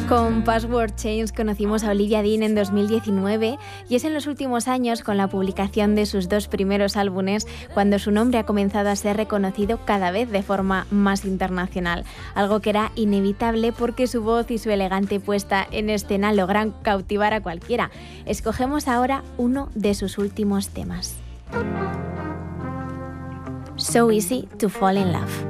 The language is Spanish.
Con Password Change conocimos a Olivia Dean en 2019 y es en los últimos años, con la publicación de sus 2 primeros álbumes, cuando su nombre ha comenzado a ser reconocido cada vez de forma más internacional. Algo que era inevitable porque su voz y su elegante puesta en escena logran cautivar a cualquiera. Escogemos ahora uno de sus últimos temas. So Easy to Fall in Love.